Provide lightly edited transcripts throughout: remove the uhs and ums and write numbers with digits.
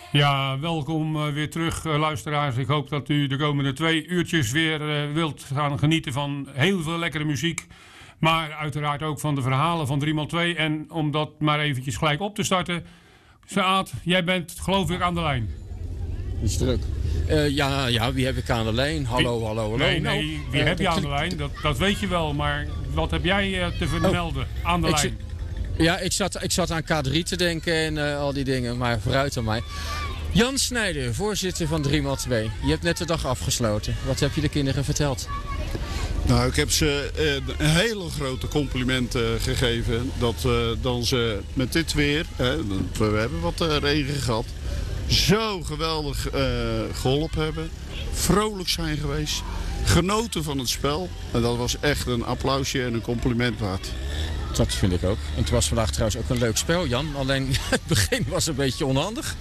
Ja, welkom weer terug, luisteraars. Ik hoop dat u de komende 2 uurtjes weer wilt gaan genieten van heel veel lekkere muziek. Maar uiteraard ook van de verhalen van 3x2. En om dat maar eventjes gelijk op te starten. Saad, jij bent geloof ik aan de lijn. Dat is druk. Ja, wie heb ik aan de lijn? Hallo. Nee, wie heb je aan de lijn? Dat weet je wel, maar wat heb jij te vermelden aan de lijn? Ja, ik zat aan K3 te denken en al die dingen, maar vooruit aan mij. Jan Snijder, voorzitter van 3x2. Je hebt net de dag afgesloten. Wat heb je de kinderen verteld? Nou, ik heb ze een hele grote compliment gegeven. Dat dan ze met dit weer, we hebben wat regen gehad, zo geweldig geholpen hebben. Vrolijk zijn geweest. Genoten van het spel. En dat was echt een applausje en een compliment waard. Dat vind ik ook. En het was vandaag trouwens ook een leuk spel, Jan. Alleen het begin was een beetje onhandig.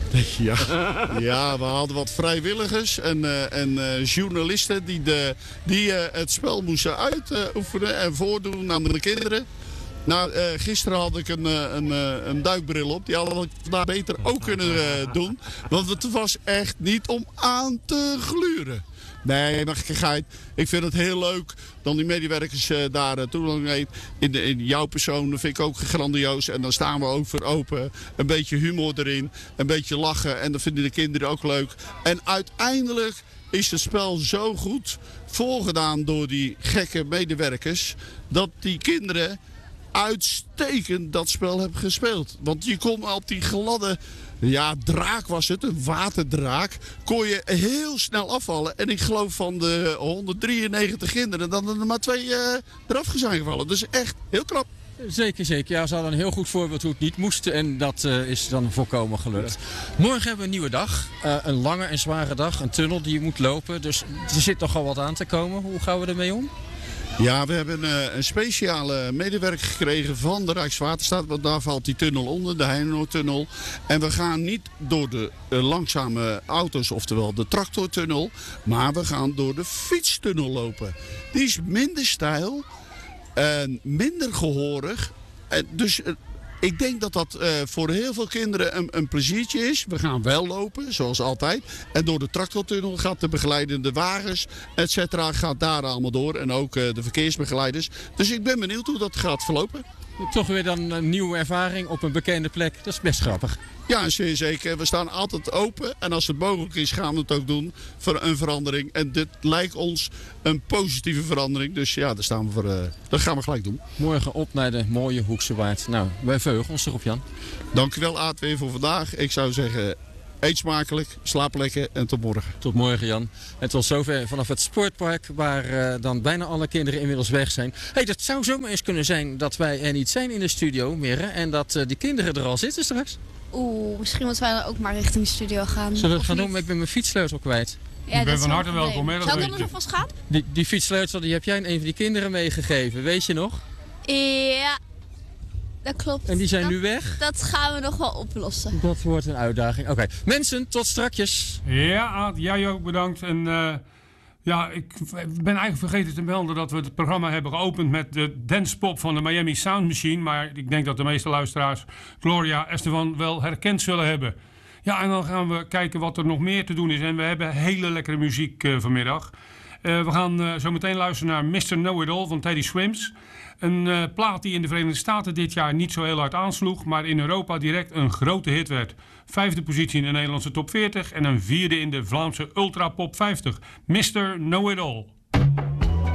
Ja, we hadden wat vrijwilligers en journalisten die het spel moesten uitoefenen en voordoen aan de kinderen. Nou, gisteren had ik een duikbril op. Die had ik vandaag beter ook kunnen doen. Want het was echt niet om aan te gluren. Nee, maar gekkigheid. Ik vind het heel leuk dan die medewerkers daar toegang heeft. In jouw persoon vind ik ook grandioos. En dan staan we ook voor open. Een beetje humor erin. Een beetje lachen. En dat vinden de kinderen ook leuk. En uiteindelijk is het spel zo goed voorgedaan door die gekke medewerkers. Dat die kinderen uitstekend dat spel hebben gespeeld. Want je kon op die gladde... Ja, draak was het, een waterdraak. Kon je heel snel afvallen. En ik geloof van de 193 kinderen dat er maar 2 eraf zijn gevallen. Dus echt heel knap. Zeker. Ja, ze hadden een heel goed voorbeeld hoe het niet moest. En dat is dan volkomen gelukt. Morgen hebben we een nieuwe dag. Een lange en zware dag. Een tunnel die je moet lopen. Dus er zit nogal wat aan te komen. Hoe gaan we ermee om? Ja, we hebben een speciale medewerker gekregen van de Rijkswaterstaat. Want daar valt die tunnel onder, de Heinenoordtunnel. En we gaan niet door de langzame auto's, oftewel de tractortunnel. Maar we gaan door de fietstunnel lopen. Die is minder steil en minder gehoorig. Dus ik denk dat dat voor heel veel kinderen een pleziertje is. We gaan wel lopen, zoals altijd. En door de tractortunnel gaat de begeleidende wagens, et cetera, gaat daar allemaal door. En ook de verkeersbegeleiders. Dus ik ben benieuwd hoe dat gaat verlopen. Toch weer dan een nieuwe ervaring op een bekende plek. Dat is best grappig. Ja, zeer zeker. We staan altijd open. En als het mogelijk is, gaan we het ook doen voor een verandering. En dit lijkt ons een positieve verandering. Dus ja, daar staan we voor. Dat gaan we gelijk doen. Morgen op naar de mooie Hoekse Waard. Nou, wij verheugen ons erop, Jan. Dankjewel, Aad, weer voor vandaag. Ik zou zeggen, eet smakelijk, slaap lekker en tot morgen. Tot morgen, Jan. En tot zover vanaf het sportpark, waar dan bijna alle kinderen inmiddels weg zijn. Dat zou zomaar eens kunnen zijn dat wij er niet zijn in de studio, Mirre. En dat die kinderen er al zitten straks. Misschien moeten wij dan ook maar richting de studio gaan. Zullen we het gaan doen? Ik ben mijn fietssleutel kwijt. Ja, ik ben van harte welkom. Zou ik dan nog vast gaan? Die fietssleutel die heb jij aan een van die kinderen meegegeven, weet je nog? Ja, dat klopt. En die zijn nu weg? Dat gaan we nog wel oplossen. Dat wordt een uitdaging. Oké, mensen, tot strakjes. Ja, Aad, jij ook bedankt. En ik ben eigenlijk vergeten te melden dat we het programma hebben geopend met de dancepop van de Miami Sound Machine. Maar ik denk dat de meeste luisteraars Gloria Estefan wel herkend zullen hebben. Ja, en dan gaan we kijken wat er nog meer te doen is. En we hebben hele lekkere muziek vanmiddag. We gaan zo meteen luisteren naar Mr. Know-It-All van Teddy Swims. Een plaat die in de Verenigde Staten dit jaar niet zo heel hard aansloeg, maar in Europa direct een grote hit werd. 5e positie in de Nederlandse top 40 en een 4e in de Vlaamse Ultra Pop 50. Mr. Know-It-All.